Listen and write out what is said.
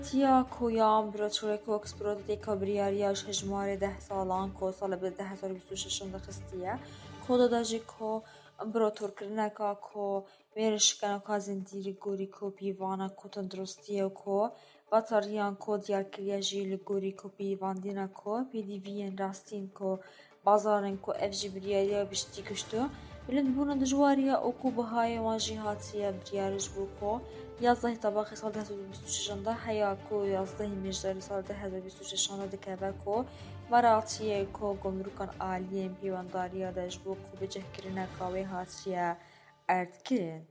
تیا کویام براتورک و اکسپرود دیکا بریاریاش هجمار 10 سالان کو سال به 2026 دخستیه کودا داجی کو براتور کرنکا کو ویرشکن کا زندیری گوری کو پیوانا کو تندرستیه کو باتاریان کو دیار کریا جیل گوری کو پیوان دینا کو پیدیوین راستین کو بازارن کو افجی بریاریا بشتی کشتو بلند بونا دجواريا اوكو بهاي واجهاتيا بريارج بوكو يازده طباقي صال 2026 حياكو يازده مجدري صال 2026 دكاباكو مراتيا كو گمركان عاليين بيوانداريا دجبوكو بجه كرنا كاوي هاتيا ارد كرن